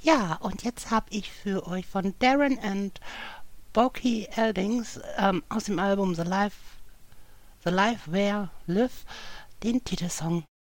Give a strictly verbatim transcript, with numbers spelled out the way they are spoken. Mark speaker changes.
Speaker 1: Ja, und jetzt habe ich für euch von Darren and Boki Eldings ähm, aus dem Album The Life, The Life Where Live den Titelsong